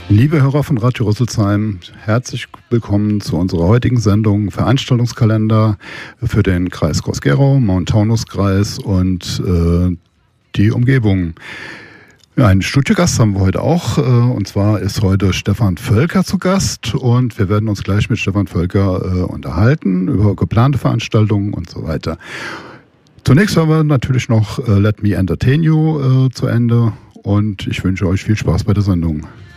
Liebe Hörer von Radio Rüsselsheim, herzlich willkommen zu unserer heutigen Sendung Veranstaltungskalender für den Kreis Groß-Gerau, Main-Taunus-Kreis und die Umgebung. Ja, einen Studiogast haben wir heute auch, und zwar ist heute Stefan Völker zu Gast und wir werden uns gleich mit Stefan Völker unterhalten über geplante Veranstaltungen und so weiter. Zunächst hören wir natürlich noch Let Me Entertain You zu Ende und ich wünsche euch viel Spaß bei der Sendung.